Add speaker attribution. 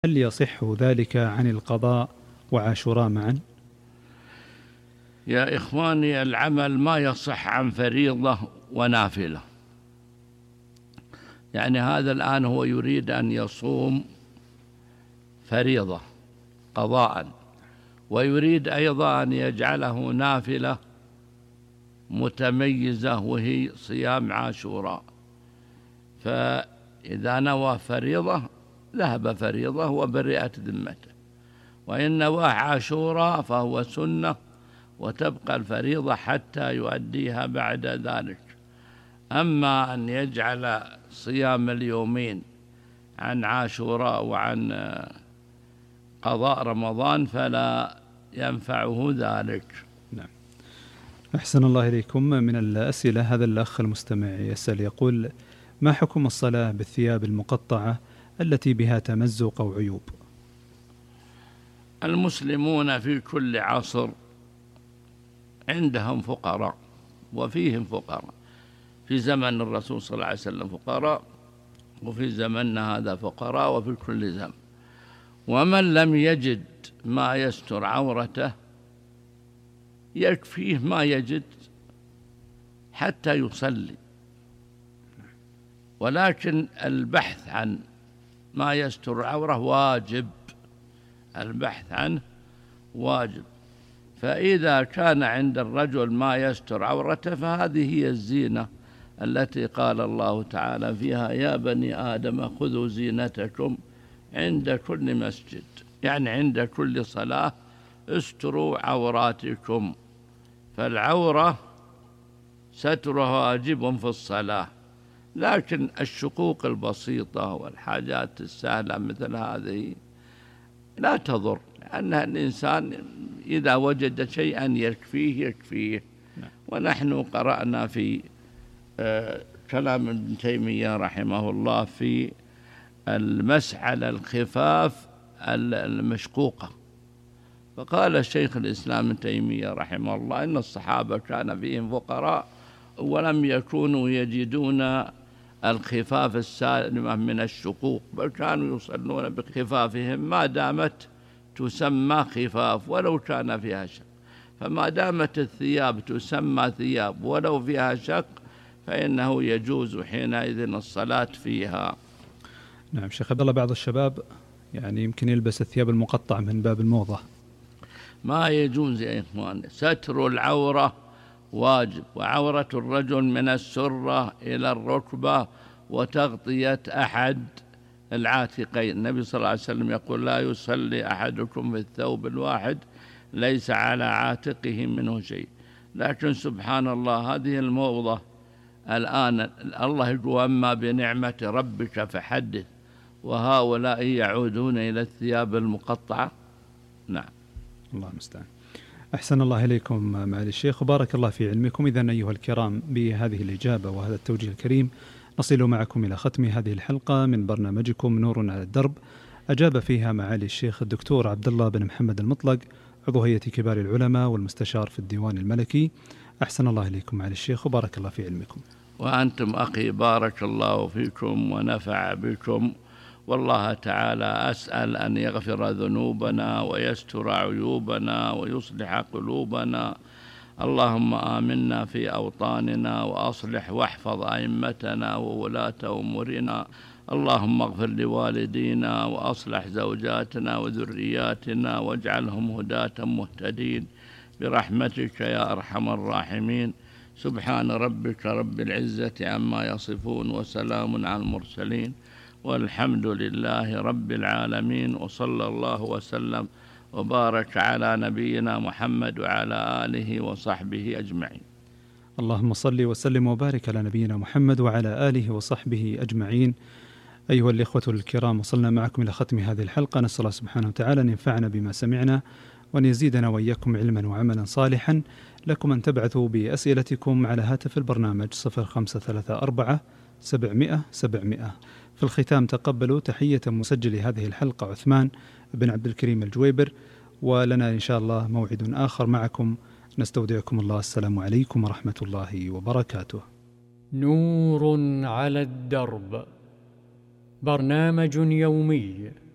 Speaker 1: هل يصح ذلك عن القضاء وعاشوراء معا؟
Speaker 2: يا إخواني، العمل ما يصح عن فريضة ونافلة. يعني هذا الآن هو يريد أن يصوم فريضة قضاء، ويريد أيضا أن يجعله نافلة متميزة وهي صيام عاشوراء. فإذا نوى فريضة ذهب فريضة وبرئت ذمته، وإن نوى عاشوراء فهو سنة وتبقى الفريضة حتى يؤديها بعد ذلك. أما أن يجعل صيام اليومين عن عاشوراء وعن قضاء رمضان فلا ينفعه ذلك.
Speaker 1: نعم. أحسن الله إليكم. من الأسئلة هذا الأخ المستمع يسأل يقول: ما حكم الصلاة بالثياب المقطعة التي بها تمزق أو عيوب؟
Speaker 2: المسلمون في كل عصر عندهم فقراء وفيهم فقراء، في زمن الرسول صلى الله عليه وسلم فقراء، وفي زمننا هذا فقراء، وفي كل زمن. ومن لم يجد ما يستر عورته يكفيه ما يجد حتى يصلي، ولكن البحث عن ما يستر عوره واجب، البحث عنه واجب. فإذا كان عند الرجل ما يستر عورته فهذه هي الزينة التي قال الله تعالى فيها: يا بني آدم خذوا زينتكم عند كل مسجد، يعني عند كل صلاة استروا عوراتكم. فالعورة سترها واجب في الصلاة، لكن الشقوق البسيطة والحاجات السهلة مثل هذه لا تضر، لأن الإنسان إذا وجد شيئا يكفيه. ونحن قرأنا في كلام ابن تيمية رحمه الله في المسح على الخفاف المشقوقة، فقال الشيخ الإسلام ابن تيمية رحمه الله: إن الصحابة كان فيهم فقراء ولم يكونوا يجدون الخفاف السالمة من الشقوق، بل كانوا يصلون بخفافهم ما دامت تسمى خفاف ولو كان فيها شق. فما دامت الثياب تسمى ثياب ولو فيها شق فإنه يجوز حينئذ الصلاة فيها.
Speaker 1: نعم شيخ عبد الله، بعض الشباب يعني يمكن يلبس الثياب المقطعة من باب الموضة.
Speaker 2: ما يجوز يا إخوان، ستر العورة واجب، وعورة الرجل من السرة إلى الركبة وتغطية أحد العاتقين. النبي صلى الله عليه وسلم يقول: لا يصلي أحدكم في الثوب الواحد ليس على عاتقه منه شيء. لكن سبحان الله هذه الموضة الآن، الله يقول: أما بنعمة ربك فحدث، وهؤلاء يعودون إلى الثياب المقطعة. نعم.
Speaker 1: الله المستعان. أحسن الله إليكم معالي الشيخ وبارك الله في علمكم. إذن أيها الكرام، بهذه الإجابة وهذا التوجيه الكريم نصل معكم إلى ختم هذه الحلقة من برنامجكم نور على الدرب، أجاب فيها معالي الشيخ الدكتور عبد الله بن محمد المطلق، عضو هيئة كبار العلماء والمستشار في الديوان الملكي. أحسن الله إليكم معالي الشيخ وبارك الله في علمكم.
Speaker 2: وأنتم أخي بارك الله فيكم ونفع بكم، والله تعالى أسأل أن يغفر ذنوبنا ويستر عيوبنا ويصلح قلوبنا. اللهم آمنا في أوطاننا وأصلح واحفظ أئمتنا وولاة أمورنا. اللهم اغفر لوالدينا وأصلح زوجاتنا وذرياتنا واجعلهم هداة مهتدين برحمتك يا أرحم الراحمين. سبحان ربك رب العزة عما يصفون وسلام على المرسلين والحمد لله رب العالمين، وصلى الله وسلم وبارك على نبينا محمد وعلى آله وصحبه أجمعين.
Speaker 1: اللهم صل وسلم وبارك على نبينا محمد وعلى آله وصحبه أجمعين. أيها الإخوة الكرام، وصلنا معكم إلى ختم هذه الحلقة. نسأل الله سبحانه وتعالى أن ينفعنا بما سمعنا وأن يزيدنا وإياكم علما وعملا صالحا. لكم أن تبعثوا بأسئلتكم على هاتف البرنامج 0534 700 700. في الختام تقبلوا تحية مسجل هذه الحلقة عثمان بن عبد الكريم الجويبر، ولنا إن شاء الله موعد آخر معكم. نستودعكم الله. السلام عليكم ورحمة الله وبركاته.
Speaker 3: نور على الدرب، برنامج يومي